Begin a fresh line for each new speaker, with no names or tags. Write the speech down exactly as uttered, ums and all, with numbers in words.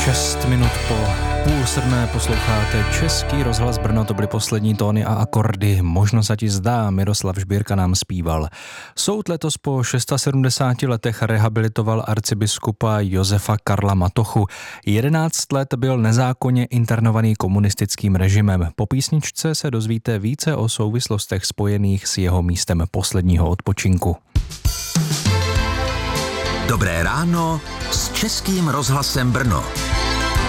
Šest minut po půl sedmé posloucháte Český rozhlas Brno, to byly poslední tóny a akordy. Možno se ti zdá, Miroslav Žbírka nám zpíval. Soud letos po sedmdesáti šesti letech rehabilitoval arcibiskupa Josefa Karla Matochu. jedenáct let byl nezákonně internovaný komunistickým režimem. Po písničce se dozvíte více o souvislostech spojených s jeho místem posledního odpočinku.
Dobré ráno s Českým rozhlasem Brno.